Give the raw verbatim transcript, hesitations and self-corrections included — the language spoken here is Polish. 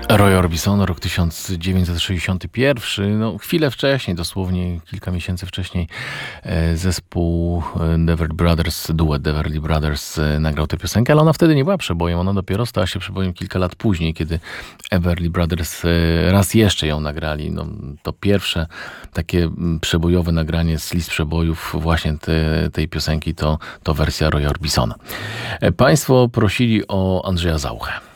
Roy Orbison, rok tysiąc dziewięćset sześćdziesiąty pierwszy, no chwilę wcześniej, dosłownie kilka miesięcy wcześniej, e, zespół The Everly Brothers, duet The Everly Brothers e, nagrał tę piosenkę, ale ona wtedy nie była przebojem, ona dopiero stała się przebojem kilka lat później, kiedy Everly Brothers e, raz jeszcze ją nagrali. No, to pierwsze takie przebojowe nagranie z list przebojów właśnie te, tej piosenki to, to wersja Roya Orbisona. E, Państwo prosili o Andrzeja Zauchę.